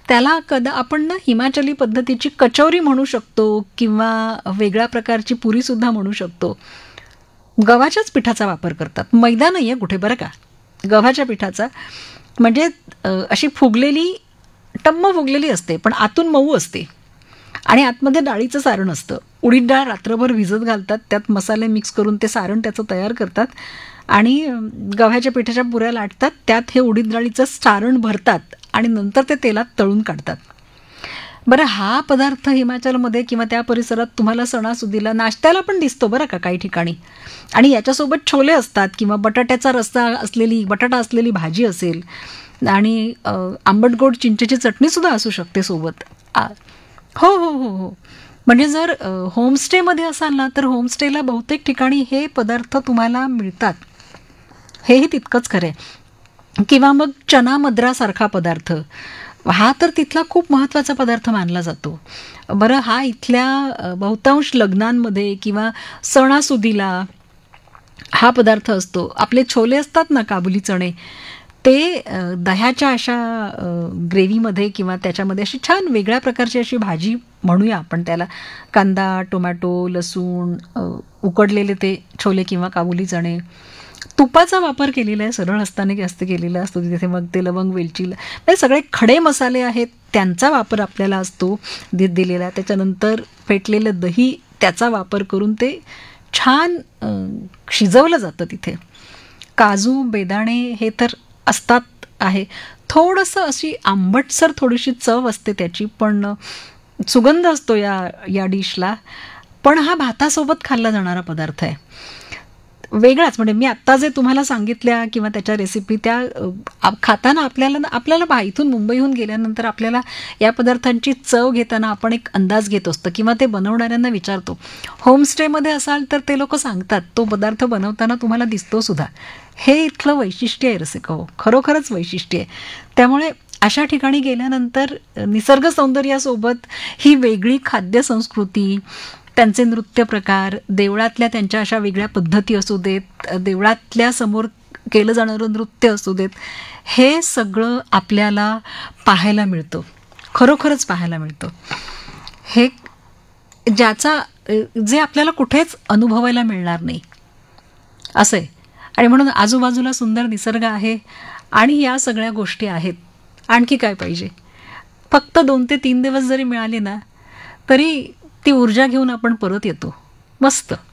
त्याला आपण ना हिमाचली पद्धतीची कचोरी म्हणू शकतो किंवा वेगळ्या प्रकारची पुरीसुद्धा म्हणू शकतो. गव्हाच्याच पिठाचा वापर करतात, मैदा नाही आहे कुठे बरं का, गव्हाच्या पिठाचा. म्हणजे अशी फुगलेली, टम्म फुगलेली असते पण आतून मऊ असते आणि आतमध्ये डाळीचं सारण असतं. उडीद डाळ रात्रभर भिजत घालतात, त्यात मसाले मिक्स करून ते सारण त्याचं तयार करतात आणि गव्हाच्या पिठाच्या पुऱ्या लाटतात, त्यात हे उडीद डाळीचं सारण भरतात आणि नंतर ते तेलात तळून काढतात. बरं, हा पदार्थ हिमाचलमध्ये किंवा त्या परिसरात तुम्हाला सणासुदीला नाश्त्याला पण दिसतो बरं का काही ठिकाणी. आणि याच्यासोबत छोले असतात किंवा बटाट्याचा रस्सा असलेली, बटाटा असलेली भाजी असेल आणि आंबट गोड चिंचेची चटणीसुद्धा असू शकते सोबत. हो हो हो हो. म्हणजे जर होमस्टेमध्ये असाल ना, तर होमस्टेला बहुतेक ठिकाणी हे पदार्थ तुम्हाला मिळतात, हेही तितकंच खरं आहे. किंवा मग चना मद्रासारखा पदार्थ, हा तर तिथला खूप महत्त्वाचा पदार्थ मानला जातो. बरं, हा इथल्या बहुतांश लग्नांमध्ये किंवा सणासुदीला हा पदार्थ असतो. आपले छोले असतात ना, काबुली चणे, ते दह्याच्या अशा ग्रेव्हीमध्ये किंवा त्याच्यामध्ये अशी छान वेगळ्या प्रकारची अशी भाजी म्हणूया आपण त्याला, कांदा, टोमॅटो, लसूण, उकडलेले ते छोले किंवा काबुली चणे, तुपाचा वापर केलेला आहे, सरळ असताना जास्त केलेला असतो तिथे. मग ते लवंग, वेलची, म्हणजे सगळे खडे मसाले आहेत त्यांचा वापर आपल्याला असतो दिलेला. त्याच्यानंतर फेटलेलं दही, त्याचा वापर करून ते छान शिजवलं जातं तिथे. काजू, बेदाणे हे तर असतात आहे. थोडंसं अशी आंबटसर थोडीशी चव असते त्याची, पण सुगंध असतो या डिशला. पण हा भातासोबत खाल्ला जाणारा पदार्थ आहे, वेगळाच. म्हणजे मी आत्ता जे तुम्हाला सांगितल्या किंवा त्याच्या रेसिपी त्या खाताना आपल्याला इथून मुंबईहून गेल्यानंतर आपल्याला या पदार्थांची चव घेताना आपण एक अंदाज घेत असतो किंवा ते बनवणाऱ्यांना विचारतो. होमस्टेमध्ये असाल तर ते लोक सांगतात, तो पदार्थ बनवताना तुम्हाला दिसतो सुद्धा. हे इथलं वैशिष्ट्य आहे रसिका हो, खरोखरच वैशिष्ट्य आहे. त्यामुळे अशा ठिकाणी गेल्यानंतर निसर्ग सौंदर्यासोबत ही वेगळी खाद्य संस्कृती, त्यांचे नृत्य प्रकार, देवळातल्या त्यांच्या अशा वेगळ्या पद्धती असू देत, देवळातल्या समोर केलं जाणारं नृत्य असू देत, हे सगळं आपल्याला पाहायला मिळतं, खरोखरच पाहायला मिळतं. हे जे आपल्याला कुठेच अनुभवायला मिळणार नाही असं आहे. आणि म्हणून आजूबाजूला सुंदर निसर्ग आहे आणि या सगळ्या गोष्टी आहेत. आणखी काय पाहिजे? फक्त 2 ते 3 दिवस जरी मिळाले ना, तरी ती ऊर्जा घेऊन आपण परत येतो. मस्त.